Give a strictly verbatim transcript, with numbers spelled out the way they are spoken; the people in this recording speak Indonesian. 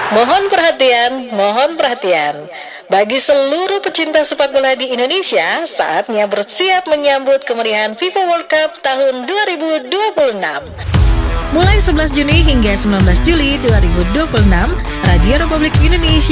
Mohon perhatian, mohon perhatian. Bagi seluruh pecinta sepak bola di Indonesia, saatnya bersiap menyambut kemeriahan FIFA World Cup tahun dua ribu dua puluh enam. Mulai sebelas Juni hingga sembilan belas Juli dua ribu dua puluh enam, Radio Republik Indonesia